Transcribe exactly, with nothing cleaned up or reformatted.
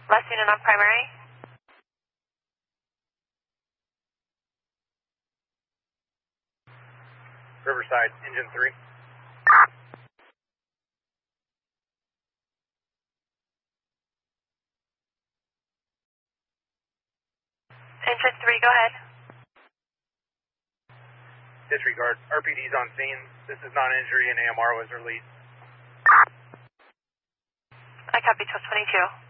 Last unit on primary. Riverside, engine three. Engine three, go ahead. Disregard. R P D's on scene. This is non-injury and A M R was released. I copy twelve twenty-two.